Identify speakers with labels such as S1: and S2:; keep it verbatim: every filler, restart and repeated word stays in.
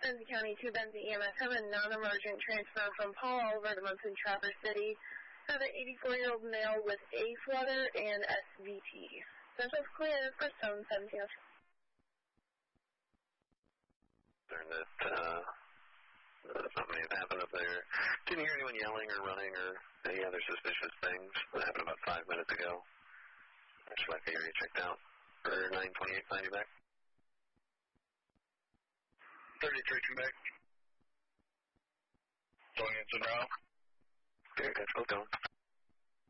S1: Benzie County to Benzie E M S. Have a non-emergent transfer from Paul Oliver to Munson Traverse City. Have an eighty-four-year-old male with a flutter and S V T. Central's clear. First tone, seventeen oh two.
S2: Concerned that uh, something may have happened up there. Didn't hear anyone yelling or running or any other suspicious things. That happened about five minutes ago. Just like the area checked out for nine twenty-eight, find you back.
S3: thirty-three, come back. Going into now.
S2: Very good, hold on.